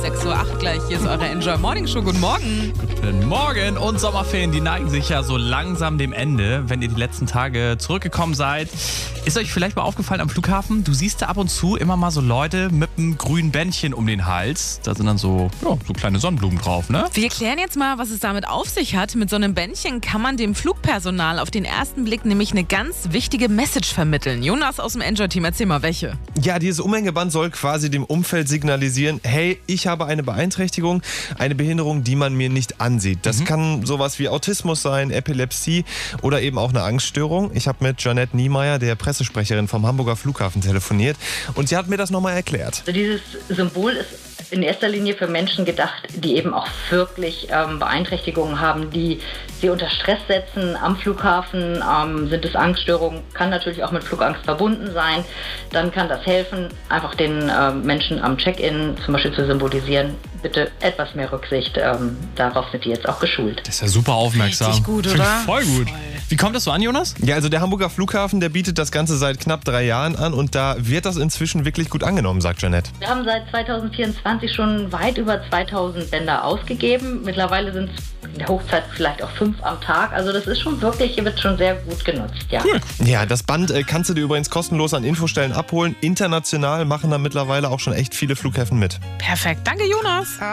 6:08 Uhr gleich. Hier ist eure Enjoy Morning Show. Guten Morgen. Guten Morgen. Und Sommerferien, die neigen sich ja so langsam dem Ende, wenn ihr die letzten Tage zurückgekommen seid. Ist euch vielleicht mal aufgefallen am Flughafen, du siehst da ab und zu immer mal so Leute mit einem grünen Bändchen um den Hals. Da sind dann so kleine Sonnenblumen drauf, ne? Wir klären jetzt mal, was es damit auf sich hat. Mit so einem Bändchen kann man dem Flugpersonal auf den ersten Blick nämlich eine ganz wichtige Message vermitteln. Jonas aus dem Enjoy-Team, erzähl mal, welche? Ja, dieses Umhängeband soll quasi dem Umfeld signalisieren, hey, ich habe eine Beeinträchtigung, eine Behinderung, die man mir nicht ansieht. Das kann sowas wie Autismus sein, Epilepsie oder eben auch eine Angststörung. Ich habe mit Janette Niemeyer, der Pressesprecherin vom Hamburger Flughafen, telefoniert und sie hat mir das nochmal erklärt. Also dieses Symbol ist in erster Linie für Menschen gedacht, die eben auch wirklich Beeinträchtigungen haben, die sie unter Stress setzen am Flughafen. Sind es Angststörungen, kann natürlich auch mit Flugangst verbunden sein. Dann kann das helfen, einfach den Menschen am Check-in zum Beispiel zu symbolisieren, bitte etwas mehr Rücksicht, darauf sind die jetzt auch geschult. Das ist ja super aufmerksam. Richtig gut, oder? Voll gut. Wie kommt das so an, Jonas? Ja, also der Hamburger Flughafen, der bietet das Ganze seit knapp 3 Jahren an und da wird das inzwischen wirklich gut angenommen, sagt Janette. Wir haben seit 2024 schon weit über 2000 Bänder ausgegeben. Mittlerweile sind es in der Hochzeit vielleicht auch 5 am Tag. Also das ist schon wirklich, wird schon sehr gut genutzt, ja. Cool. Ja, das Band kannst du dir übrigens kostenlos an Infostellen abholen. International machen da mittlerweile auch schon echt viele Flughäfen mit. Perfekt. Danke, Jonas.